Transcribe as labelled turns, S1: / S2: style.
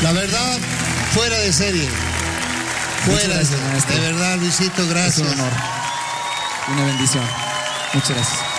S1: La verdad, fuera de serie. Fuera
S2: gracias,
S1: de
S2: maestro.
S1: verdad, Luisito, gracias.
S2: Es un honor. Una bendición. Muchas gracias.